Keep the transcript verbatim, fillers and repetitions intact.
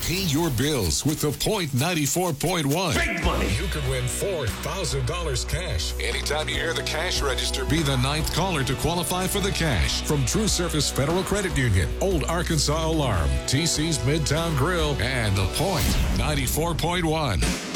Pay your bills with the Point ninety-four point one. Big money. You could win four thousand dollars cash. Anytime you hear the cash register, be the ninth caller to qualify for the cash. From True Surface Federal Credit Union, Old Arkansas Alarm, T C's Midtown Grill, and the Point ninety-four point one.